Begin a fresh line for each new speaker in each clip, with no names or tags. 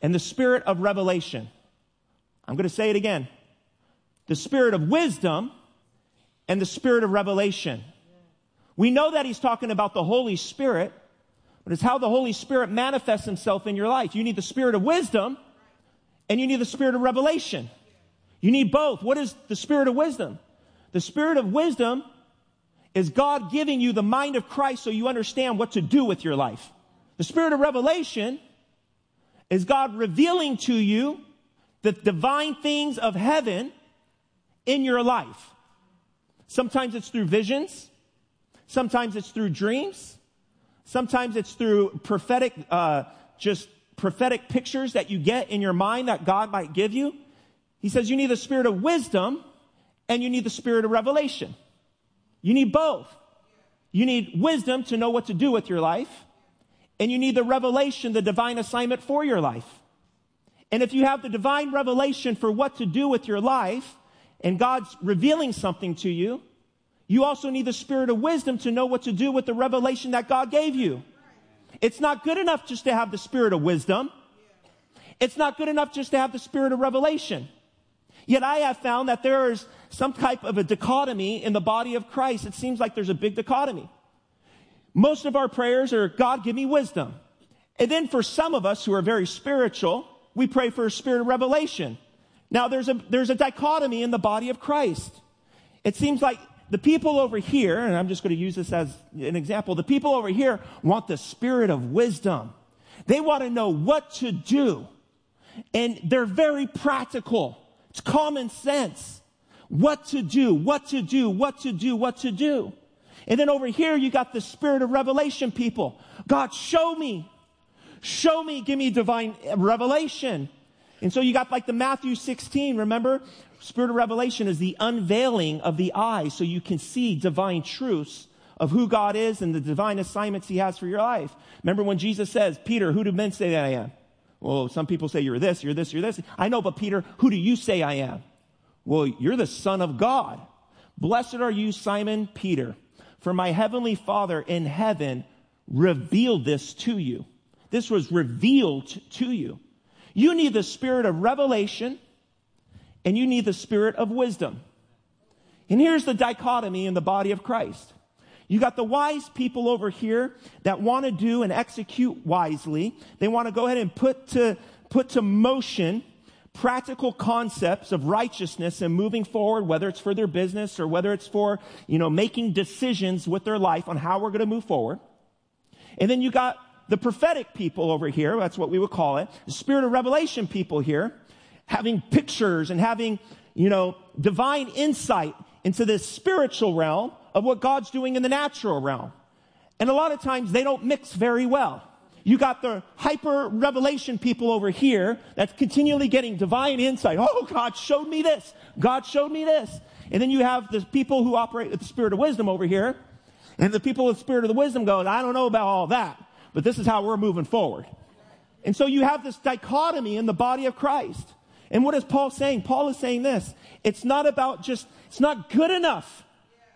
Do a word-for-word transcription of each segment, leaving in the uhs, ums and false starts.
and the spirit of revelation. I'm going to say it again. The spirit of wisdom and the spirit of revelation. We know that he's talking about the Holy Spirit, but it's how the Holy Spirit manifests himself in your life. You need the spirit of wisdom and you need the spirit of revelation. You need both. What is the spirit of wisdom? The spirit of wisdom is God giving you the mind of Christ so you understand what to do with your life. The spirit of revelation is God revealing to you the divine things of heaven in your life. Sometimes it's through visions. Sometimes it's through dreams. Sometimes it's through prophetic, uh, just prophetic pictures that you get in your mind that God might give you. He says you need the spirit of wisdom and you need the spirit of revelation. You need both. You need wisdom to know what to do with your life, and you need the revelation, the divine assignment for your life. And if you have the divine revelation for what to do with your life, and God's revealing something to you, you also need the spirit of wisdom to know what to do with the revelation that God gave you. It's not good enough just to have the spirit of wisdom. It's not good enough just to have the spirit of revelation. Yet I have found that there is some type of a dichotomy in the body of Christ. It seems like there's a big dichotomy. Most of our prayers are, God, give me wisdom. And then for some of us who are very spiritual, we pray for a spirit of revelation. Now there's a, there's a dichotomy in the body of Christ. It seems like the people over here, and I'm just going to use this as an example, the people over here want the spirit of wisdom. They want to know what to do. And they're very practical. It's common sense. What to do, what to do, what to do, what to do. And then over here, you got the spirit of revelation people. God, show me. Show me, give me divine revelation. And so you got like the Matthew sixteen, remember? Spirit of revelation is the unveiling of the eyes so you can see divine truths of who God is and the divine assignments he has for your life. Remember when Jesus says, Peter, who do men say that I am? Well, some people say you're this, you're this, you're this. I know, but Peter, who do you say I am? Well, you're the Son of God. Blessed are you, Simon Peter, for my heavenly Father in heaven revealed this to you. This was revealed to you. You need the spirit of revelation and you need the spirit of wisdom. And here's the dichotomy in the body of Christ. You got the wise people over here that want to do and execute wisely. They want to go ahead and put to, put to motion practical concepts of righteousness and moving forward, whether it's for their business or whether it's for, you know, making decisions with their life on how we're going to move forward. And then you got the prophetic people over here. That's what we would call it. The spirit of revelation people here, having pictures and having, you know, divine insight into this spiritual realm of what God's doing in the natural realm. And a lot of times they don't mix very well. You got the hyper revelation people over here that's continually getting divine insight. Oh, God showed me this. God showed me this. And then you have the people who operate with the spirit of wisdom over here. And the people with the spirit of the wisdom goes, I don't know about all that, but this is how we're moving forward. And so you have this dichotomy in the body of Christ. And what is Paul saying? Paul is saying this. It's not about just, it's not good enough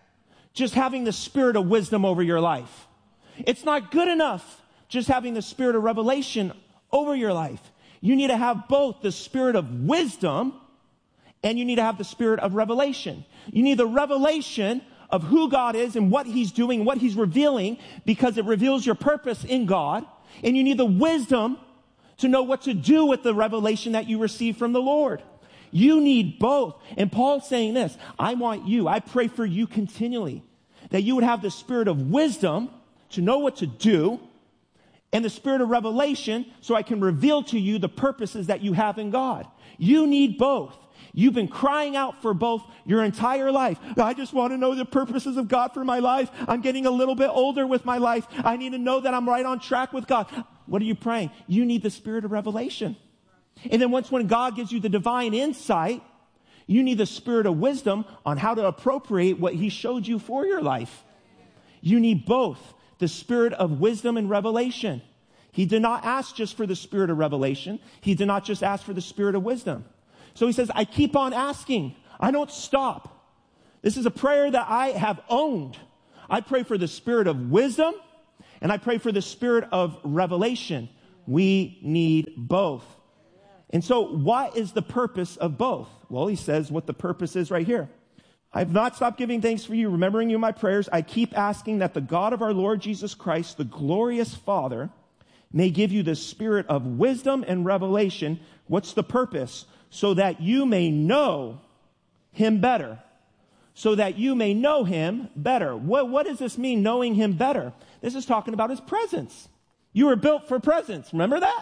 just having the spirit of wisdom over your life. It's not good enough just having the spirit of revelation over your life. You need to have both the spirit of wisdom and you need to have the spirit of revelation. You need the revelation of who God is and what he's doing, what he's revealing, because it reveals your purpose in God. And you need the wisdom to know what to do with the revelation that you receive from the Lord. You need both. And Paul's saying this, I want you, I pray for you continually, that you would have the spirit of wisdom to know what to do, and the spirit of revelation so I can reveal to you the purposes that you have in God. You need both. You've been crying out for both your entire life. I just want to know the purposes of God for my life. I'm getting a little bit older with my life. I need to know that I'm right on track with God. What are you praying? You need the spirit of revelation. And then once when God gives you the divine insight, you need the spirit of wisdom on how to appropriate what he showed you for your life. You need both. The spirit of wisdom and revelation. He did not ask just for the spirit of revelation. He did not just ask for the spirit of wisdom. So he says, I keep on asking. I don't stop. This is a prayer that I have owned. I pray for the spirit of wisdom and I pray for the spirit of revelation. We need both. And so what is the purpose of both? Well, he says what the purpose is right here. I have not stopped giving thanks for you, remembering you in my prayers. I keep asking that the God of our Lord Jesus Christ, the glorious Father, may give you the spirit of wisdom and revelation. What's the purpose? So that you may know him better. So that you may know him better. What, what does this mean, knowing him better? This is talking about his presence. You were built for presence. Remember that?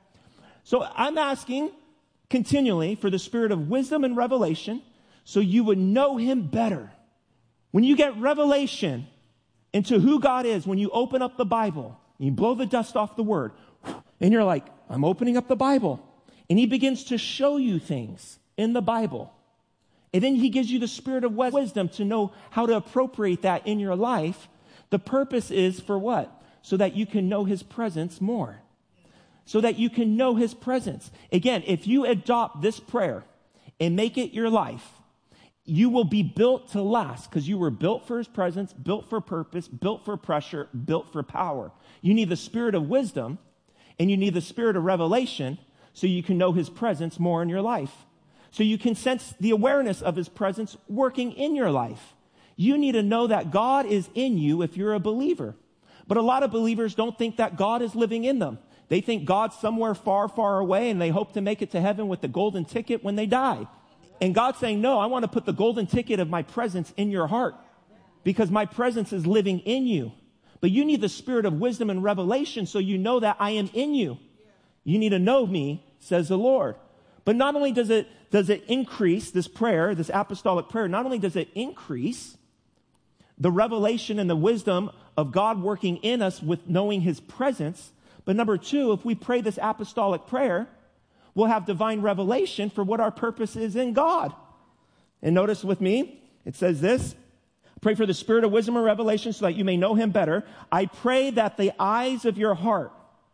So I'm asking continually for the spirit of wisdom and revelation so you would know him better. When you get revelation into who God is, when you open up the Bible, you blow the dust off the word, and you're like, I'm opening up the Bible. And he begins to show you things in the Bible. And then he gives you the spirit of wisdom to know how to appropriate that in your life. The purpose is for what? So that you can know his presence more. So that you can know his presence. Again, if you adopt this prayer and make it your life, you will be built to last because you were built for his presence, built for purpose, built for pressure, built for power. You need the spirit of wisdom and you need the spirit of revelation so you can know his presence more in your life. So you can sense the awareness of his presence working in your life. You need to know that God is in you if you're a believer. But a lot of believers don't think that God is living in them. They think God's somewhere far, far away, and they hope to make it to heaven with the golden ticket when they die. And God's saying, no, I want to put the golden ticket of my presence in your heart because my presence is living in you. But you need the spirit of wisdom and revelation so you know that I am in you. You need to know me, says the Lord. But not only does it, does it increase this prayer, this apostolic prayer, not only does it increase the revelation and the wisdom of God working in us with knowing his presence, but number two, if we pray this apostolic prayer, we'll have divine revelation for what our purpose is in God. And notice with me, it says this, pray for the spirit of wisdom and revelation so that you may know him better. I pray that the eyes of your heart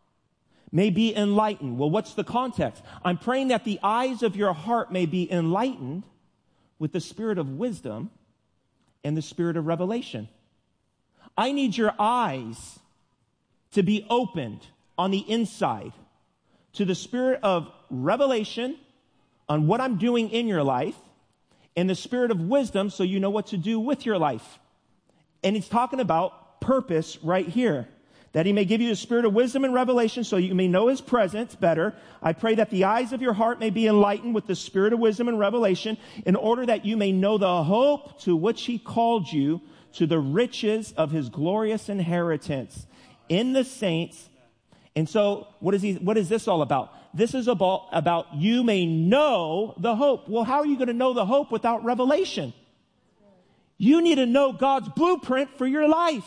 may be enlightened. Well, what's the context? I'm praying that the eyes of your heart may be enlightened with the spirit of wisdom and the spirit of revelation. I need your eyes to be opened on the inside to the spirit of revelation on what I'm doing in your life and the spirit of wisdom so you know what to do with your life. And he's talking about purpose right here. That he may give you the spirit of wisdom and revelation so you may know his presence better. I pray that the eyes of your heart may be enlightened with the spirit of wisdom and revelation in order that you may know the hope to which he called you, to the riches of his glorious inheritance in the saints. And so what is he, what is this all about? This is about, about you may know the hope. Well, how are you going to know the hope without revelation? You need to know God's blueprint for your life.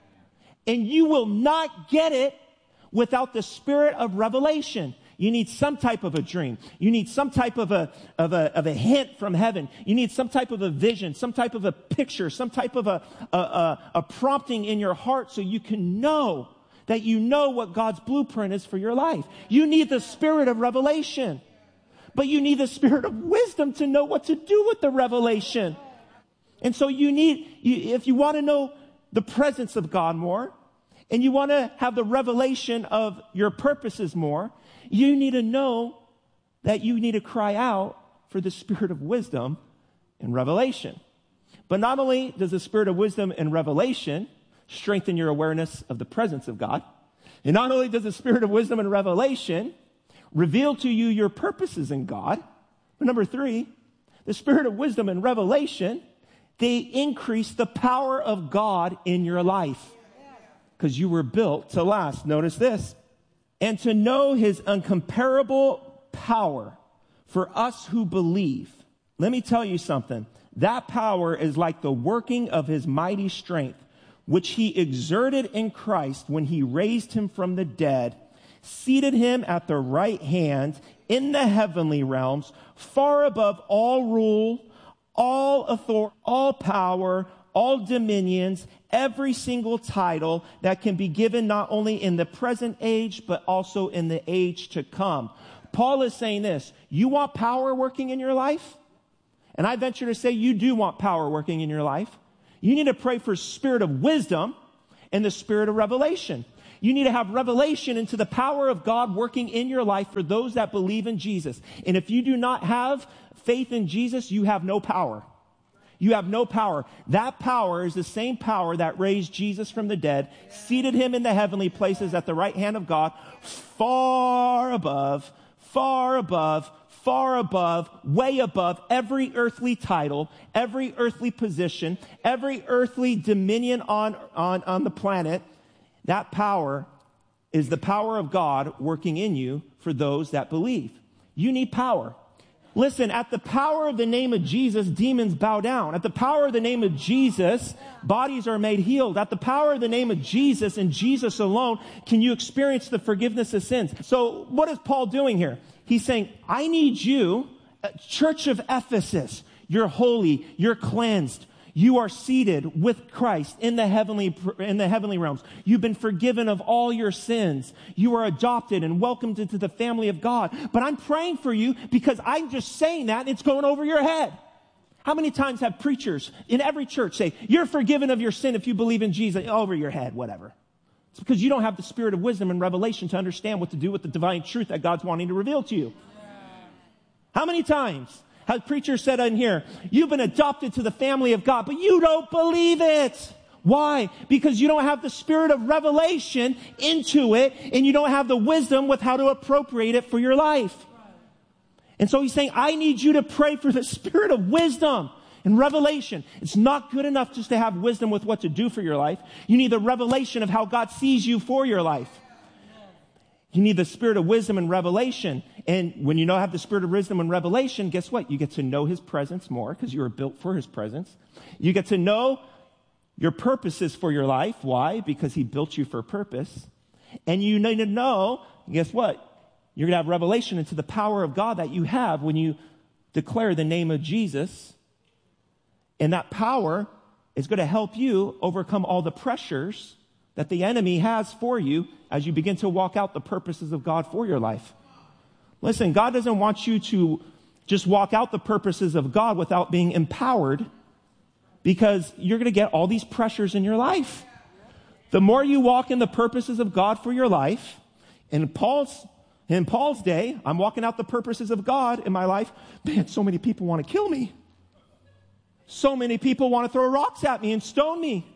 And you will not get it without the spirit of revelation. You need some type of a dream. You need some type of a, of a, of a hint from heaven. You need some type of a vision, some type of a picture, some type of a, a, a, a prompting in your heart so you can know that you know what God's blueprint is for your life. You need the spirit of revelation. But you need the spirit of wisdom to know what to do with the revelation. And so you need, you, if you want to know the presence of God more, and you want to have the revelation of your purposes more, you need to know that you need to cry out for the spirit of wisdom and revelation. But not only does the spirit of wisdom and revelation strengthen your awareness of the presence of God, and not only does the spirit of wisdom and revelation reveal to you your purposes in God, but number three, the spirit of wisdom and revelation, they increase the power of God in your life because you were built to last. Notice this. And to know his uncomparable power for us who believe. Let me tell you something. That power is like the working of his mighty strength, which he exerted in Christ when he raised him from the dead, seated him at the right hand in the heavenly realms, far above all rule, all authority, all power, all dominions, every single title that can be given not only in the present age, but also in the age to come. Paul is saying this, you want power working in your life? And I venture to say you do want power working in your life. You need to pray for spirit of wisdom and the spirit of revelation. You need to have revelation into the power of God working in your life for those that believe in Jesus. And if you do not have faith in Jesus, you have no power. You have no power. That power is the same power that raised Jesus from the dead, seated him in the heavenly places at the right hand of God, far above, far above, far above, way above every earthly title, every earthly position, every earthly dominion on, on, on the planet. That power is the power of God working in you for those that believe. You need power. Listen, at the power of the name of Jesus, demons bow down. At the power of the name of Jesus, bodies are made healed. At the power of the name of Jesus and Jesus alone, can you experience the forgiveness of sins? So what is Paul doing here? He's saying, I need you, Church of Ephesus, you're holy, you're cleansed. You are seated with Christ in the heavenly, in the heavenly realms. You've been forgiven of all your sins. You are adopted and welcomed into the family of God. But I'm praying for you because I'm just saying that and it's going over your head. How many times have preachers in every church say, you're forgiven of your sin if you believe in Jesus? Over your head, whatever. It's because you don't have the spirit of wisdom and revelation to understand what to do with the divine truth that God's wanting to reveal to you. How many times has preachers said in here, you've been adopted to the family of God, but you don't believe it. Why? Because you don't have the spirit of revelation into it, and you don't have the wisdom with how to appropriate it for your life. And so he's saying, I need you to pray for the spirit of wisdom and revelation. It's not good enough just to have wisdom with what to do for your life. You need the revelation of how God sees you for your life. You need the spirit of wisdom and revelation. And when you know have the spirit of wisdom and revelation, guess what? You get to know his presence more because you were built for his presence. You get to know your purposes for your life. Why? Because he built you for a purpose. And you need to know, guess what? You're going to have revelation into the power of God that you have when you declare the name of Jesus. And that power is going to help you overcome all the pressures that the enemy has for you as you begin to walk out the purposes of God for your life. Listen, God doesn't want you to just walk out the purposes of God without being empowered, because you're going to get all these pressures in your life. The more you walk in the purposes of God for your life, in Paul's, in Paul's day, I'm walking out the purposes of God in my life. Man, so many people want to kill me. So many people want to throw rocks at me and stone me.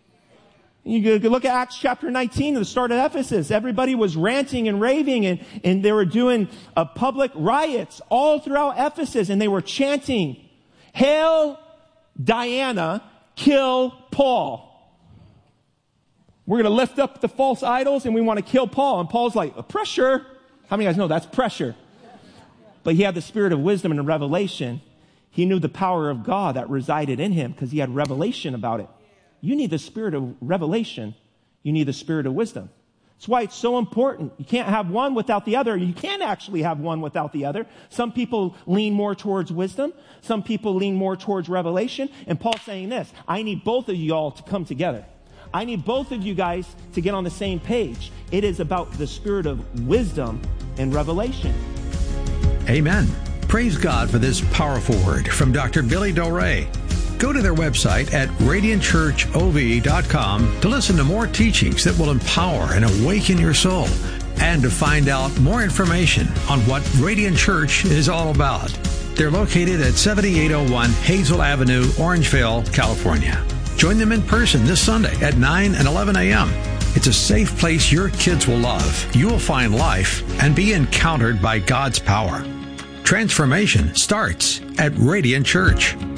You can look at Acts chapter nineteen, the start of Ephesus. Everybody was ranting and raving, and, and they were doing uh, public riots all throughout Ephesus, and they were chanting, "Hail Diana, kill Paul." We're going to lift up the false idols, and we want to kill Paul. And Paul's like, pressure. How many of you guys know that's pressure? But he had the spirit of wisdom and revelation. He knew the power of God that resided in him because he had revelation about it. You need the spirit of revelation. You need the spirit of wisdom. That's why it's so important. You can't have one without the other. You can't actually have one without the other. Some people lean more towards wisdom. Some people lean more towards revelation. And Paul's saying this, I need both of you all to come together. I need both of you guys to get on the same page. It is about the spirit of wisdom and revelation.
Amen. Praise God for this powerful word from Doctor Billy Del Rey. Go to their website at radiant church o v dot com to listen to more teachings that will empower and awaken your soul, and to find out more information on what Radiant Church is all about. They're located at seventy-eight oh one Hazel Avenue, Orangeville, California. Join them in person this Sunday at nine and eleven a.m. It's a safe place your kids will love. You will find life and be encountered by God's power. Transformation starts at Radiant Church.